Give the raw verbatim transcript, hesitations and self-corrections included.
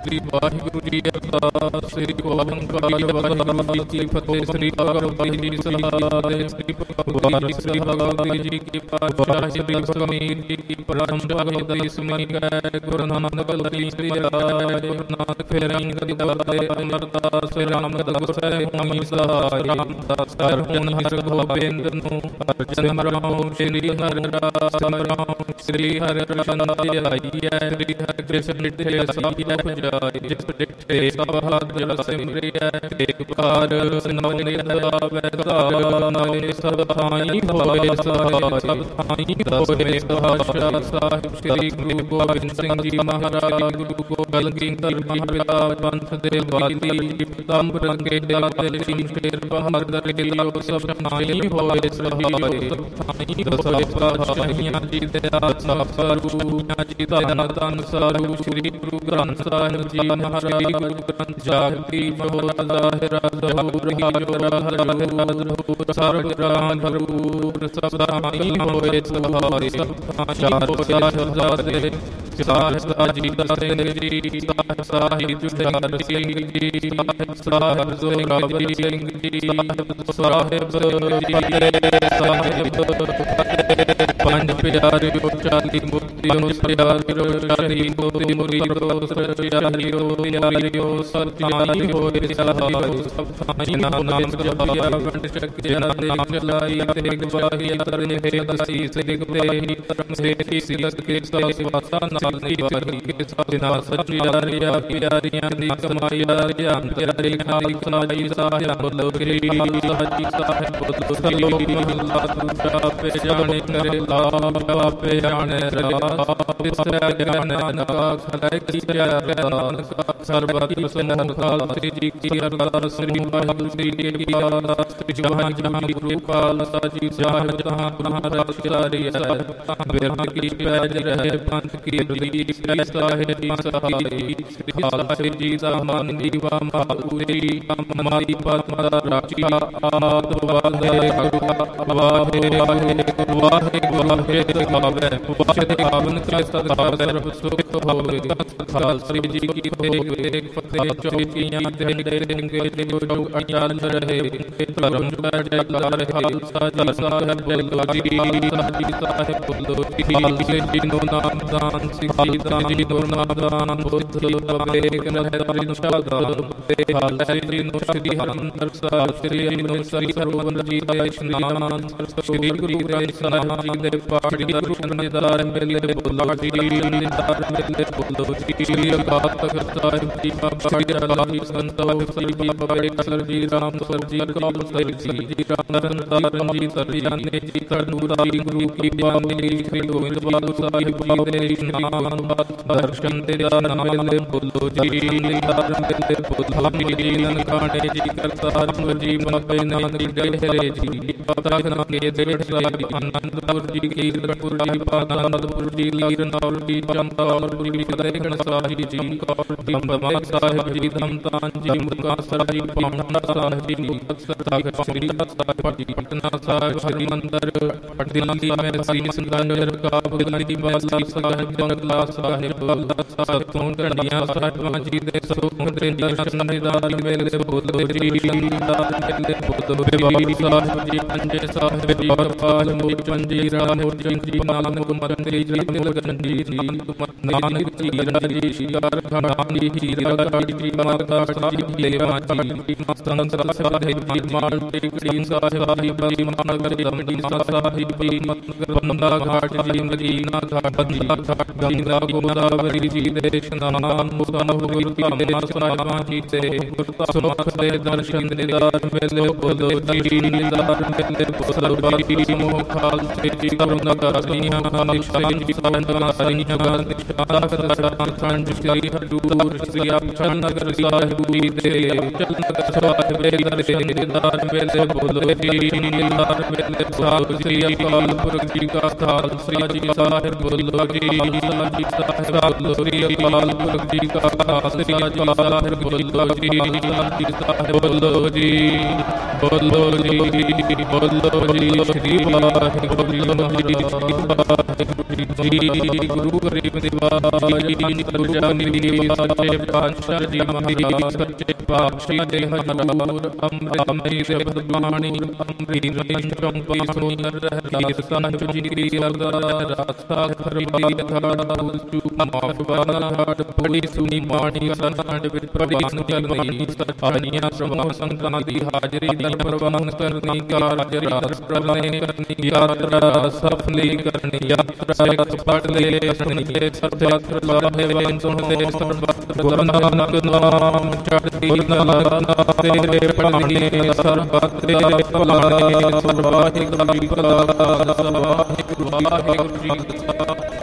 ਸ੍ਰੀ ਵਾਹਿਗੁਰੂ ਜੀ ਅਰਦਾਸ। ਸ੍ਰੀ ਓੰਕਾਰ ਵਾਹਿਗੁਰੂ ਜੀ ਕੀ ਫਤਿਹ। ਸ੍ਰੀ ਭਗਵਤੀ ਜੀ ਸਲਾਹ। ਸ੍ਰੀ ਭਗਵਾਨ ਸ੍ਰੀ ਭਗਵਤੀ ਜੀ ਕੀ ਪਾਤਸ਼ਾਹ। ਸ੍ਰੀ ਕਸ਼ਮੀਰ ਜੀ ਕੀ ਪ੍ਰਥਮ ਭਗਵਤੀ ਸਮੀ ਗਏ। ਗੁਰੂ ਨਾਨਕ ਕਲਤੀ ਸ੍ਰੀ ਆਏ। ਗੁਰੂ ਨਾਨਕ ਫੇਰਿੰਗ ਕਦੀ ਦਰਦੇ ਅਮਰਦਾਸ। ਰਾਮ ਦਸੈ ਹੋਣੀ ਸਹਾਈ। ਰਾਮਦਾਸ ਹਰ ਹੁਣ ਹਰ ਗੋਬਿੰਦ ਨੂੰ ਅਰਜਨ ਮਰਾਉ। ਸ੍ਰੀ ਹਰਿ ਰਾਸ ਮਰਾਉ। ਸ੍ਰੀ ਹਰਿ ਕ੍ਰਿਸ਼ਨ ਧਿਆਈਐ। ਸ੍ਰੀ ਹਰਿ ਕ੍ਰਿਸ਼ਨ ਡਿਠੇ ਸਾਧਿਆ ਪੁਜਾਈ। ਜਿਸ ਡਿਠੇ ਸਭ ਹਾਜ਼ਰ ਸਿਮਰਿਐ। ਏਕ ਕਾਰ ਸਿਨੋ ਨਿਰਭੈ ਧਾਰ। ਨਾਲੇ ਸਭ ਥਾਈ ਹੋਏ ਸਹਾਈ। ਸਭ ਥਾਈ ਹੋਏ ਸਹਾਈ। ਸਾਹਿਬ ਸ੍ਰੀ ਗੁਰੂ ਗੋਬਿੰਦ ਸਿੰਘ ਜੀ ਮਹਾਰਾਜ। ਗੁਰੂ ਗੋਬਿੰਦ ਸਿੰਘ ਜੀ ਮਹਾਰਾਜ ਪੰਥ ਦੇ ਵਾਲੀ। ਤੰਬ ਰੰਗੇ ਦਿਲ ਸ਼ਮਸ਼ੇਰ ਬਹਾਰ ਦਰਗੇ ਲਿਓ। ਸਭ ਥਾਈ ਹੋਏ ਸਹਾਈ। ਸਭ ਥਾਈ ਦਸਾਂ ਪਾਤਸ਼ਾਹੀਆਂ ਜੀ ਦੇ ਆਸਾ ਸਰੂ। ਜੀ ਧੰਨ ਧੰਨ ਸਰੂ। ਸ੍ਰੀ ਗੁਰੂ ਗ੍ਰੰਥ ਸਾਹਿਬ ਜੀ ਮਹਾਰਾਜ। ਗੁਰੂ ਗ੍ਰੰਥ ਜਾਗਤੀ ਜੋਤ ਜ਼ਾਹਿਰ ਜ਼ਹੂਰ ਹੀ ਜੋਰ ਹਰ ਹੂਰ। ਸਰਬ ਗ੍ਰਾਮ ਭਰਪੂਰ। ਸਭ ਥਾਈ ਹੋਏ ਸਹਾਈ। ਸਭ ਥਾਈ ਹੋਏ ਸ਼ਹਜ਼ਾਦੇ। ਸਾਹਿਬ ਸਾਜੀ ਦਸਿੰਘ ਜੀ। ਸਾਹਿਬ ਸਾਹਿਬ ਜੁਝਾਰ ਸਿੰਘ ਜੀ। ਸਾਹਿਬ ਸਾਹਿਬ ਜ਼ੋਰਾਵਰ ਸਿੰਘ ਜੀ। ਸਾਹਿਬ ਸਾਹਿਬ ਜੀ ਸਾਹਿਬ ਪੰਜ ਪਿਆਰੇ ਚਾਲੀ ਮੁਕਤਿਓ ਸਿਆਰੀ ਰੋਸ਼ਨੀ ਮੋਤੀ ਮੁਰੀਦੋ ਸਚਿਆਰੀ ਰੋ ਪਿਆਰਿਓ। ਸਭ ਥਾਈ ਹੋਏ ਸਹਾਈ। ਸਭ ਥਾਈ ਨਾਮ ਜਪਿਆ ਵੰਡ ਛਕਿਆ। ਨਾਮ ਚਲਾਈ ਤੇਗ ਵਾਹੀ ਤਰਨੇ ਦਸੀ ਸਿਗ ਦੇਹੀ ਧਰਮ ਸੇਤੀ ਸਿਲਸ ਕੇ ਸਵਾਸਾ ਨਾਲ ਨਿਵਾਰੀ ਕੇ ਸਨਾ ਸਚਿਆਰਿਆ ਪਿਆਰੀਆਂ ਦੀ ਕਮਾਈਆ ਰਿਆਨ ਤੇਰੇ ਖਾਲੀ ਸੁਨਾਈ ਸਾਹਿਬ ਬੋਲੋ ਗਰੀ ਸਹਜੀ ਸਾਹਿਬ ਬੋਲੋ ਸਲੋਕ ਮਹਲਾ ਦੂਜਾ ਪੇ ਜਾਣੇ ਕਰੇ ਲਾਭ ਆਪੇ ਜਾਣੇ ਰਾਹ। ਤਿਸਰਾ ਗਿਆਨ ਅਨਕਾ ਖਲਾਇ ਕਿਸਿਆ ਰਦਾਨ ਸਰਬਤੀ ਸਮੂਹ ਖਾਲਸੇ ਜੀ ਕੀ ਅਰਦਾਸ। ਸ੍ਰੀ ਵਾਹਿਗੁਰੂ ਜੀ ਕੀ ਅਰਦਾਸ। ਜਹਾਂ ਜਹਾਂ ਗੁਰੂ ਖਾਲਸਾ ਜੀ ਜਹਾਂ ਜਹਾਂ ਮਹਾਰਾਜ ਸਾਰੀ ਹੈ। ਬਿਰਧ ਕੀ ਪੈਜ ਰਹੇ ਪੰਥ ਕੀ ਰਲੀ। ਸ੍ਰੀ ਸਾਹਿਬ ਜੀ ਸਹਾਈ। ਸ੍ਰੀ ਖਾਲਸੇ ਜੀ ਦਾ ਮਨ ਦੀਵਾ ਮਾਤੂਰੀ। ਮਾਰੀ ਪਤਮਾ ਰਾਖੀ ਆਤ ਵਾਲੇ ਵਾਹੇ ਵਾਹੇ ਵਾਹੇ ਵਾਹੇ ਗਾਵੇ ਵਾਹੇ ਗਾਵਨ ਕੈ ਸਦਾ ਸਰਬ ਸੁਖ ਹੋਵੇ। ਖਾਲਸੇ ਜੀ ਕੀ ਹੋਵੇ ਫਤਿਹ। ਚੌਕੀਆਂ ਦੇ ਡੇਂਗੇ ਦੇ ਜੋ ਅਟਲ ਰਹੇ। ਧਰਮ ਬੈਠੇ ਕਰ ਖਾਲਸਾ ਜੀ ਸਾਹਿਬ ਬੋਲੋ ਜੀ। ਸਾਜੀ ਸਾਹਿਬ ਬੋਲੋ ਜੀ। ਖਾਲਸੇ ਜੀ ਨੂੰ ਨਾਮ ਦਾਨ ਸਿੱਖੀ ਦਾਨ ਜੀ ਨੂੰ ਨਾਮ ਦਾਨ ਬੁੱਧ ਬਵੇਕ ਨਹਿ ਨਿਸ਼ਾਦਾਨ। ਖਾਲਸੇ ਜੀ ਨੂੰ ਸ੍ਰੀ ਹਰਿਮੰਦਰ ਸਾਹਿਬ। ਸ੍ਰੀ ਜੀ ਨੂੰ ਸ੍ਰੀ ਸਰਵੰਦਰ ਜੀ ਦਾ ਇਸ਼ਨਾਨ। ਸ੍ਰੀ ਗੁਰੂ ਗ੍ਰੰਥ ਸਾਹਿਬ ਜੀ ਦੇ ਪਾਠੀ ਗੁਰੂ ਨਿਦਾਰ ਮੇਲੇ ਬੋਲੋ ਜੀ। ਨਿਦਾਰ ਮੇਲੇ ਬੋਲੋ ਜੀ। ਸ੍ਰੀ ਅਕਾਲ ਤਖਤ ਸਾਹਿਬ ਜੀ ਬਾਬਾ ਜੀ ਸੰਤੋਖ ਸ੍ਰੀ ਬਾਬਾ ਸਰ ਜੀ ਰਾਮ ਸਰ ਜੀ ਕਾਲ ਸਰ ਜੀ ਜੀ ਰਾਮ ਤਾਰਨ ਜੀ ਸਰ ਜਾਨੇ ਜੀ ਤਨੂਰਾਈ ਗੁਰੂ ਕੀ ਬਾਣੀ। ਸ੍ਰੀ ਗੋਬਿੰਦ ਬਾਲੂ ਸਾਹਿਬ ਜੀ ਦੇ ਇਸ਼ਨਾਨ ਦਰਸ਼ਨ ਦੇ ਨਾਮ ਮੇਲੇ ਬੋਲੋ ਜੀ। ਨਿਦਾਰ ਮੇਲੇ ਬੋਲੋ ਜੀ। ਨਨਕਾਣੇ ਜੀ ਕਰਤਾਰ ਜੀ ਮਪੇ ਨਾਨਕ ਗਹਿਰੇ ਜੀ। ਪਤਾ ਨਾ ਕੇ ਦੇੜ ਸਾਹਿਬ ਆਨੰਦਪੁਰ ਜੀ ਕੀਰਤਪੁਰ ਜੀ ਆਨੰਦਪੁਰ ਜੀ ਲੀਰਨੌਰ ਜੀ ਚੰਪਾਲ ਜੀ ਫਤਿਹਗੜ੍ਹ ਸਾਹਿਬ ਜੀ ਕੌਰ ਜੀ ਅੰਬਾ ਸਾਹਿਬ ਜੀ ਧਮਤਾਨ ਜੀ ਮੁਕਤਸਰ ਜੀ ਪਾਉਣਾ ਸਾਹਿਬ ਜੀ ਮੁਕਤਸਰ ਤਖਤ ਸ੍ਰੀ ਸਾਹਿਬ ਜੀ ਪਟਨਾ ਸਾਹਿਬ ਹਰਿਮੰਦਰ ਦਿੱਲੀ ਮੈਂ ਸੀ ਸੰਗੰਦਰ ਕਾਬੁਲ ਦੀ ਬਾਸੀ ਸਾਹਿਬ ਬੰਗਲਾ ਸਾਹਿਬ ਬਲਦਾ ਸਤੋਂ ਢੰਡੀਆਂ ਸਾਹਿਬਾਂ ਜੀ ਦੇ ਸੋਖ ਦੇ ਦਰਸ਼ਨ ਨਿਦਾਨ ਮੇਲੇ ਬੋਲੋ ਜੀ। ਨਿਦਾਨ ਮੇਲੇ ਬੋਲੋ ਬੇਵਾਰੀ ਸਾਹਿਬ ਜੀ ਪੰਜੇ ਸਾਹਿਬ ਜੀ ਪਾਲ ਮੋਚਨ ਜੀ ਰਾਮ ਮੋਚਨ ਜੀ ਨਾਨਕ ਮਰੰਦੇ ਜੀ ਨਿਲਗਨ ਜੀ ਨਾਨਕ ਜੀ ਰੰਜੀ ਜੀ ਸ਼ਿਕਾਰ ਖਾਨ ਜੀ ਹੀਰਾ ਕਾੜੀ ਜੀ ਮਾਤਾ ਸਾਹਿਬ ਜੀ ਦੇਵਾ ਜੀ ਸੰਤ ਸਾਹਿਬ ਜੀ ਮਾਲ ਟੇਕੜੀ ਸਾਹਿਬ ਜੀ ਮਨਗਰ ਦਮੜੀ ਸਾਹਿਬ ਜੀ ਮਤਗਰ ਬੰਦਾ ਘਾਟ ਜੀ ਮਦੀਨਾ ਘਾਟ ਬੰਦਾ ਘਾਟ ਗੰਗਾ ਗੋਦਾਵਰੀ ਜੀ ਦੇ ਇਸ਼ਨਾਨ ਮੁਸਤਫਾ ਗੁਰੂ ਕੀ ਸਾਹਿਬਾਂ ਜੀ ਤੇ ਗੁਰਸੁਖ ਦੇ ਦਰਸ਼ਨ ਦਿਦਾਰ ਮੇਲੇ ਬੋਲੋ ਜੀ। ਨਿਦਾਰ ਮੇਲੇ ਬੋਲੋ ਜੀ। ਮੋਹ ਖਾਲਸੇ ਜੀ ਕਰੁਣਾ ਕਰੀਆਂ ਨਿਸ਼ਾਨ ਜੀ ਸੰਤਾਂ ਸਾਰੀਆਂ ਗਾਂ ਨਿਸ਼ਾਨ ਕਰਤਾਂ ਸੰਜ ਸ੍ਰੀ ਹਜੂਰ ਸ੍ਰੀ ਅਖੰਡ ਨਗਰ ਸਾਹਿਬ ਜੀ ਦੇ ਚੰਨਕ ਸਾਹਿਬ ਦੇ ਦਰਸ਼ਨ ਦਿਦਾਰ ਮੇਲੇ ਬੋਲੋ ਜੀ। ਨਿਦਾਰ ਮੇਲੇ ਸਾਹਿਬ ਸ੍ਰੀ ਅਕਾਲ ਪੁਰਖ ਜੀ ਕਾ ਖਾਲਸਾ ਜੀ ਸਾਹਿਬ ਬੋਲੋ ਜੀ। ਸਾਜੀ ਸਾਹਿਬ ਬੋਲੋ ਸ੍ਰੀ ਅਕਾਲ ਪੁਰਖ ਜੀ ਕਾ ਖਾਲਸਾ ਜੀ ਸਾਹਿਬ ਬੋਲੋ ਜੀ। ਸਾਜੀ ਸਾਹਿਬ ਬੋਲੋ ਜੀ। ਬੋਲੋ ਜੀ ਬੋਲੋ ਜੀ। ਸ੍ਰੀ ਵਾਹਿਗੁਰੂ ਜੀ। ਗੁਰੂ ਗਰੀਬ ਨਿਵਾਜ ਅੰਤਰ ਜਾਨੀ ਸੱਚੇ ਪਾਤਸ਼ਾਹ ਜੀ ਮਹਾਰਾਜ ਸੱਚੇ ਪਾਤਸ਼ਾਹ ਦੇ ਹਜ਼ੂਰ ਅੰਮ੍ਰਿਤਮਈ ਦੇ ਬਰਬਾਣੀ ਅੰਮ੍ਰਿਤ ਚੰਪੀ ਸੁੰਦਰ ਰਹਿ ਸੰਚ ਜੀ ਕੀ ਅਰਦਾਸ ਰਾਸਾ ਖਰਬੀ ਥਾੜ ਚੂ ਮਾਫਵਾਨਾ ਹਾੜ ਪੋੜੀ ਸੁਨੀ ਮਾਣੀ ਸੰਡ ਵਿੱਚ ਪ੍ਰਵਾਨ ਕਰਨੀ ਸਤਾਨੀਆਂ ਸਮੂਹ ਸੰਤਾਂ ਦੀ ਹਾਜ਼ਰੀ ਦਾ ਪ੍ਰਵਾਨ ਕਰਨੀ ਕਾਰਜ ਰਾਸ਼ਟਰ ਨੇ ਕਰਨੀ ਯਾਤਰਾ ਸਫਲੀ ਕਰਨੀ ਯਾਤਰਾ ਇੱਕ ਪੜ ਲੈ ਕਰਨੀ ਸਤਿ ਸਾਹਿਬ ਸੁਣਦੇ ਸਰਬੱਤ ਗੁਰੂ ਨਾਨਕ ਨਾਮ ਚੜ੍ਹਦੀ ਕਲਾ ਤੇਰੇ ਪੜਾਣੀ ਸਰਬੱਤ ਦੇ ਭਲਾਣੇ ਸਰਬਾਹਿ ਗੁਰੂ ਜੀ ਕਾ ਖਾਲਸਾ ਵਾਹਿਗੁਰੂ ਜੀ ਕੀ ਫਤਿਹ।